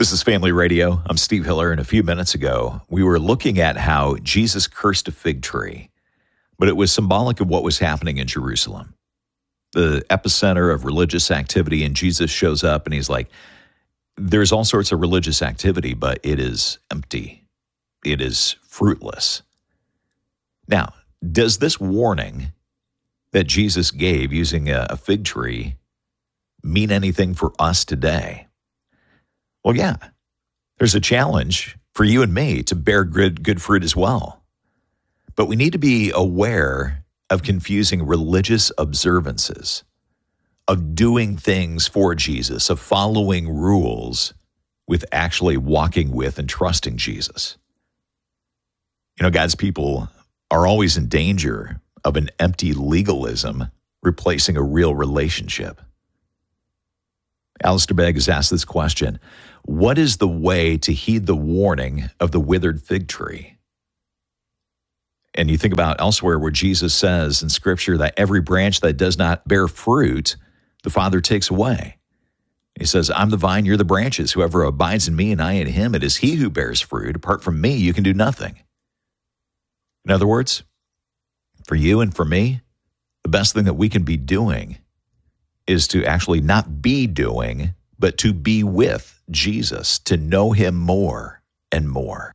This is Family Radio. I'm Steve Hiller, and a few minutes ago, we were looking at how Jesus cursed a fig tree, but it was symbolic of what was happening in Jerusalem, the epicenter of religious activity, and Jesus shows up, and he's like, there's all sorts of religious activity, but it is empty. It is fruitless. Now, does this warning that Jesus gave using a fig tree mean anything for us today? Well, yeah, there's a challenge for you and me to bear good fruit as well. But we need to be aware of confusing religious observances, of doing things for Jesus, of following rules with actually walking with and trusting Jesus. You know, God's people are always in danger of an empty legalism replacing a real relationship. Alistair Begg has asked this question: what is the way to heed the warning of the withered fig tree? And you think about elsewhere where Jesus says in Scripture that every branch that does not bear fruit, the Father takes away. He says, I'm the vine, you're the branches. Whoever abides in me and I in him, it is he who bears fruit. Apart from me, you can do nothing. In other words, for you and for me, the best thing that we can be doing is to actually not be doing, but to be with Jesus, to know him more and more.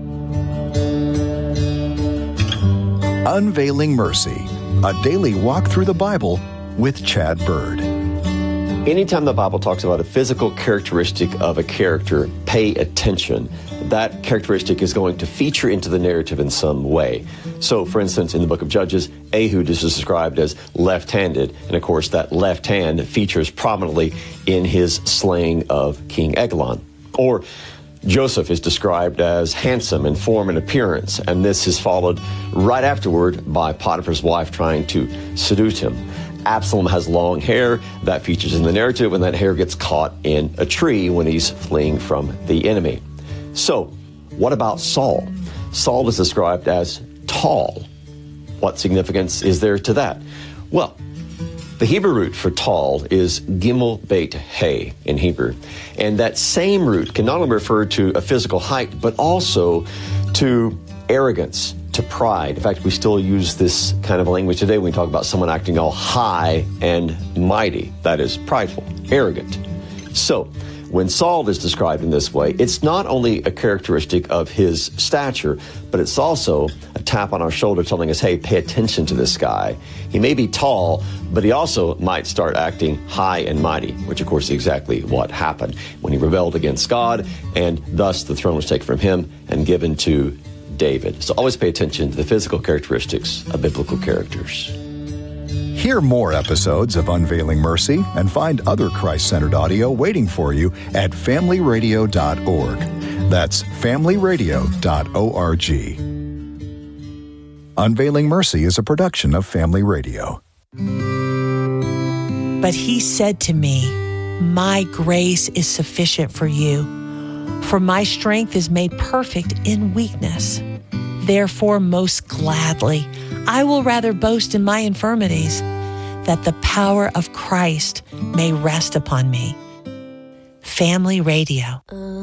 Unveiling Mercy, a daily walk through the Bible with Chad Bird. Anytime the Bible talks about a physical characteristic of a character, pay attention. That characteristic is going to feature into the narrative in some way. So, for instance, in the book of Judges, Ehud is described as left-handed, and of course that left hand features prominently in his slaying of King Eglon. Or Joseph is described as handsome in form and appearance, and this is followed right afterward by Potiphar's wife trying to seduce him. Absalom has long hair. That features in the narrative, and that hair gets caught in a tree when he's fleeing from the enemy. So, what about Saul? Saul is described as tall. What significance is there to that? Well, the Hebrew root for tall is gimel beit hey in Hebrew. And that same root can not only refer to a physical height, but also to arrogance, to pride. In fact, we still use this kind of language today when we talk about someone acting all high and mighty. That is prideful, arrogant. So, when Saul is described in this way, it's not only a characteristic of his stature, but it's also a tap on our shoulder telling us, hey, pay attention to this guy. He may be tall, but he also might start acting high and mighty, which of course is exactly what happened when he rebelled against God, and thus the throne was taken from him and given to David. So always pay attention to the physical characteristics of biblical characters. Hear more episodes of Unveiling Mercy and find other Christ-centered audio waiting for you at familyradio.org. That's familyradio.org. Unveiling Mercy is a production of Family Radio. But he said to me, my grace is sufficient for you, for my strength is made perfect in weakness. Therefore, most gladly, I will rather boast in my infirmities, that the power of Christ may rest upon me. Family Radio.